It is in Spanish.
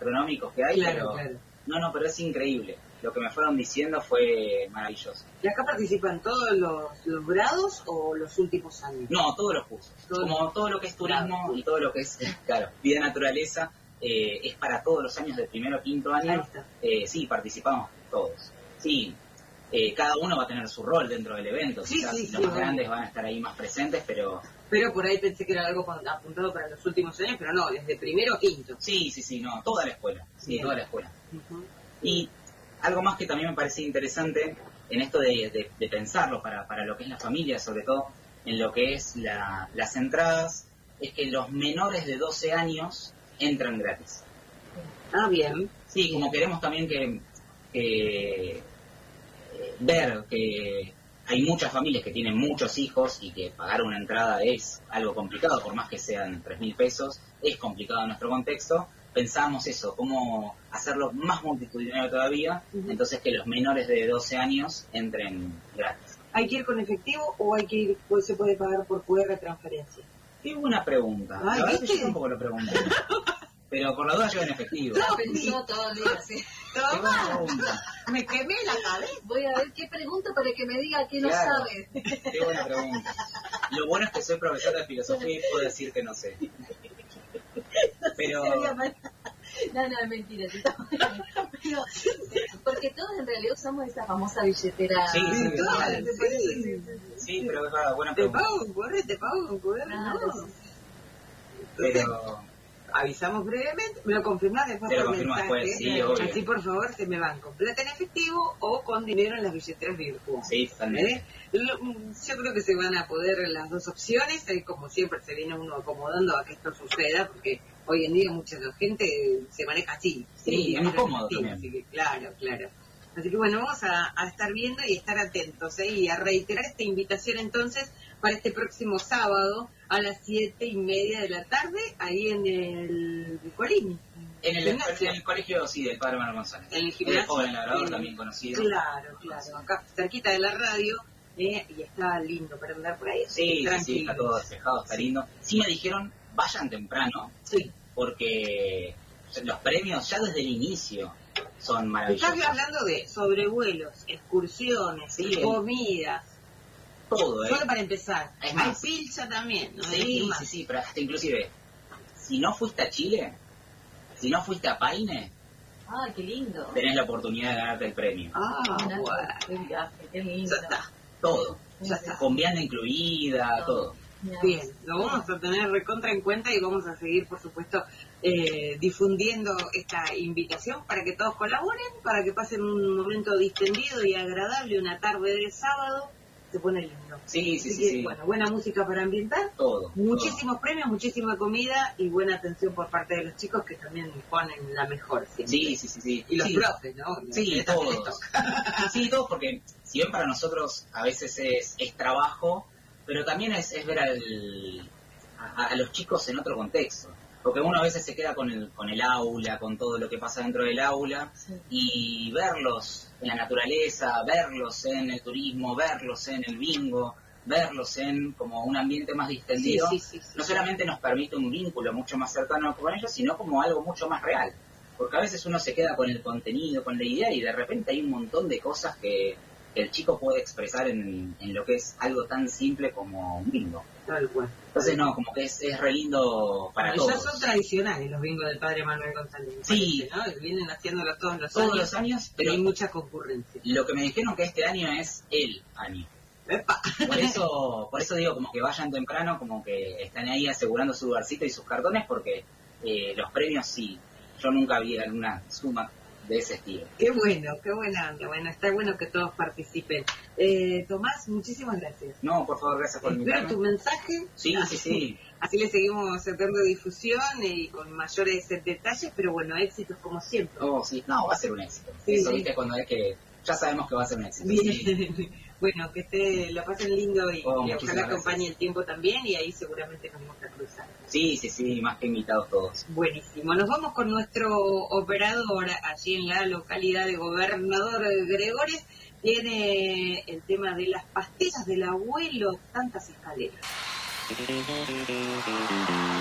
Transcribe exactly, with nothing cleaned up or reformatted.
gastronómicos que hay, Claro, pero claro. no, no, pero es increíble. Lo que me fueron diciendo fue maravilloso. ¿Y acá participan todos los, los grados o los últimos años? No, todos los cursos. Todo Como lo- todo lo que es turismo Claro. y todo lo que es, claro, vida naturaleza, eh, es para todos los años del primero a quinto Ahí año. está. Eh, sí, participamos todos. Sí, eh, cada uno va a tener su rol dentro del evento. Sí, Quizás sí, los sí, más obvio. grandes van a estar ahí más presentes, pero Pero por ahí pensé que era algo con- apuntado para los últimos años, pero no, desde primero a quinto. sí, sí, sí, no, toda la escuela. Sí, Bien. toda la escuela. Ujú. Y algo más que también me parecía interesante en esto de, de- de pensarlo para, para lo que es la familia, sobre todo en lo que es la- las entradas, es que los menores de doce años entran gratis. Ah, bien. Sí, como queremos también que, que, eh, ver que hay muchas familias que tienen muchos hijos y que pagar una entrada es algo complicado, por más que sean tres mil pesos, es complicado en nuestro contexto. Pensamos eso, cómo hacerlo más multitudinario todavía, Ujú. entonces que los menores de doce años entren gratis. ¿Hay que ir con efectivo o hay que ir, pues, se puede pagar por Q R transferencia? Qué buena pregunta. Ay, La verdad que ¿viste? yo tampoco lo pregunté. Pero por la duda yo en efectivo. No, Pensó todo el día, sí. Qué buena pregunta. Me quemé la cabeza. Voy a ver qué pregunto para que me diga que no Claro. sabe. Qué buena pregunta. Lo bueno es que soy profesor de filosofía y puedo decir que no sé. Pero No, no, es mentira. Tito. Pero, porque todos en realidad usamos esa famosa billetera. Sí, sí, Claro, sí. sí. sí, pero es verdad, buena Te pregunta. pago un Q R, te pago un Q R, Claro, no. sí, sí. Pero Avisamos brevemente, me lo confirmás después Te lo por confirmo mensaje. después, sí, obvio. Así, por favor, se me van con plata en efectivo o con dinero en las billeteras virtuales. sí, totalmente. ¿Eh? Lo- Yo creo que se van a poder las dos opciones, eh, como siempre se viene uno acomodando a que esto suceda, porque hoy en día mucha gente se maneja así. Sí, sin es más dinero cómodo efectivo, también. así que, claro, claro. Así que bueno, vamos a, a estar viendo y estar atentos, ¿eh? Y a reiterar esta invitación entonces para este próximo sábado a las siete y media de la tarde, ahí en el Colín. En el, Gimnasio. en el colegio, sí, del Padre Manuel González. En el El gimnasio. joven labrador Bien. también conocido. Claro, claro, acá cerquita de la radio, ¿eh? Y está lindo para andar por ahí. Sí, sí, sí, tranquilo. está todo despejado, está lindo. Sí me dijeron, vayan temprano, Sí. porque los premios ya desde el inicio son Estás maravillosos. hablando de sobrevuelos, excursiones, Sí, el- comidas. Todo, ¿eh? Solo para empezar. Es Hay más. pilcha también, ¿no? Sí, Hay más. sí, sí, pero hasta inclusive, si no fuiste a Chile, si no fuiste a Paine, Ay, qué lindo. tenés la oportunidad de ganarte el premio. Ah, Qué bueno. Qué viaje, qué lindo. Ya está, Todo. ya está. Con vianda incluida, todo. Mira, Bien, lo vamos a tener recontra en cuenta y vamos a seguir, por supuesto, eh, difundiendo esta invitación para que todos colaboren, para que pasen un momento distendido y agradable, una tarde de sábado, se pone lindo. Sí, sí, Así sí, que, sí. bueno, buena música para ambientar, Todo. muchísimos premios, muchísima comida y buena atención por parte de los chicos que también ponen la mejor todo. siempre. Sí, sí, sí, sí. Y los sí. profes, ¿no? Sí, Les toca, les todos. toca. Sí, todos, porque si bien para nosotros a veces es, es trabajo, pero también es, es ver al, a, a los chicos en otro contexto. Porque uno a veces se queda con el, con el aula, con todo lo que pasa dentro del aula, sí. y verlos en la naturaleza, verlos en el turismo, verlos en el bingo, verlos en como un ambiente más distendido, Sí, sí, sí, sí. no solamente nos permite un vínculo mucho más cercano con ellos, sino como algo mucho más real. Porque a veces uno se queda con el contenido, con la idea, y de repente hay un montón de cosas que, que el chico puede expresar en, en lo que es algo tan simple como un bingo. Tal cual. Entonces no, como que es, es re lindo para Bueno, ya todos. son tradicionales los bingos del padre Manuel González. me Sí. parece, ¿no? Vienen haciéndolos todos los Todos años. los años, Pero pero hay mucha concurrencia. lo que me dijeron que este año es el año. ¡Epa! Por eso, por eso digo como que vayan temprano, como que están ahí asegurando su lugarcito y sus cartones, porque eh, los premios sí, yo nunca vi alguna suma de ese estilo. Qué bueno, qué buena onda. Bueno, está bueno que todos participen. Eh, Tomás, muchísimas gracias. No, por favor, gracias por Espero tu invitarme. mensaje. Sí, sí, sí. Así le seguimos dando difusión y con mayores detalles, pero bueno, éxitos como siempre. Oh, sí. No, va a ser un éxito. Sí, Eso, sí. viste, cuando es que ya sabemos que va a ser un éxito. Sí. Bien. Bueno, que esté, la pasen lindo y, Oh, y muchísimas ojalá gracias. acompañe el tiempo también y ahí seguramente nos vamos a cruzar. Sí, sí, sí, más que invitados todos. Buenísimo. Nos vamos con nuestro operador allí en la localidad de Gobernador Gregores. Tiene el tema de las pastillas del abuelo, tantas escaleras.